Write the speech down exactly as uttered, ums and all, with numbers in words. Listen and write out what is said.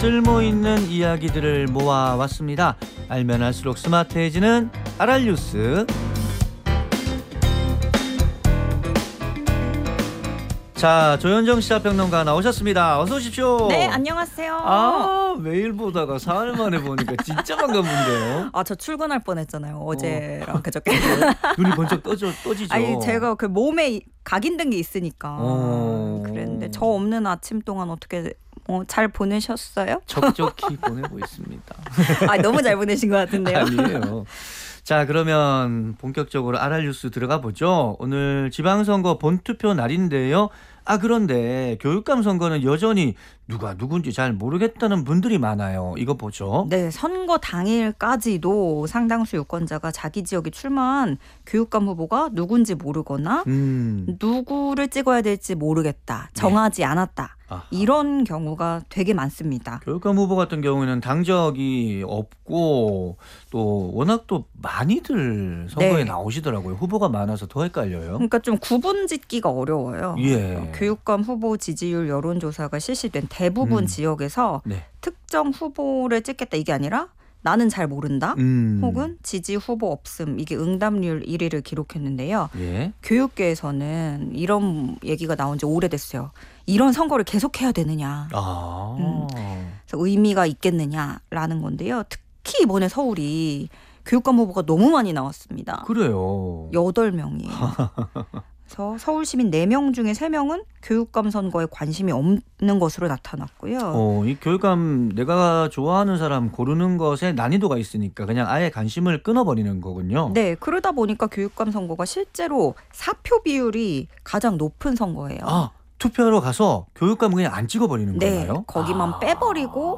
쓸모있는 이야기들을 모아왔습니다. 알면 알수록 스마트해지는 아랄뉴스. 자, 조현정 시사평론가 나오셨습니다. 어서 오십시오. 네, 안녕하세요. 아, 매일 보다가 사흘 만에 보니까 진짜 반갑은데요. 아, 저 출근할 뻔했잖아요. 어제랑 어. 그저께. 눈이 번쩍 떠져, 떠지죠. 아니, 제가 그 몸에 각인된 게 있으니까 어. 그랬는데 저 없는 아침 동안 어떻게 어, 잘 보내셨어요? 적적히 보내고 있습니다. 아, 너무 잘 보내신 것 같은데요. 아니에요. 자, 그러면 본격적으로 아랄뉴스 들어가 보죠. 오늘 지방선거 본투표 날인데요. 아, 그런데 교육감 선거는 여전히 누가 누군지 잘 모르겠다는 분들이 많아요. 이거 보죠. 네, 선거 당일까지도 상당수 유권자가 자기 지역에 출마한 교육감 후보가 누군지 모르거나 음. 누구를 찍어야 될지 모르겠다, 정하지 네. 않았다. 아하. 이런 경우가 되게 많습니다. 교육감 후보 같은 경우에는 당적이 없고 또 워낙 또 많이들 선거에 네. 나오시더라고요. 후보가 많아서 더 헷갈려요. 그러니까 좀 구분 짓기가 어려워요. 예. 교육감 후보 지지율 여론조사가 실시된 대부분 음. 지역에서 네. 특정 후보를 찍겠다 이게 아니라 나는 잘 모른다 음. 혹은 지지 후보 없음, 이게 응답률 일 위를 기록했는데요. 예. 교육계에서는 이런 얘기가 나온 지 오래됐어요. 이런 선거를 계속해야 되느냐. 아. 음. 그래서 의미가 있겠느냐라는 건데요. 특히 이번에 서울이 교육감 후보가 너무 많이 나왔습니다. 그래요. 여덟 명이에요. 그래서 서울 시민 네 명 중에 세 명은 교육감 선거에 관심이 없는 것으로 나타났고요. 어, 이 교육감 내가 좋아하는 사람 고르는 것에 난이도가 있으니까 그냥 아예 관심을 끊어버리는 거군요. 네, 그러다 보니까 교육감 선거가 실제로 사표 비율이 가장 높은 선거예요. 아, 투표하러 가서 교육감 그냥 안 찍어버리는 네, 건가요? 거기만 아. 빼버리고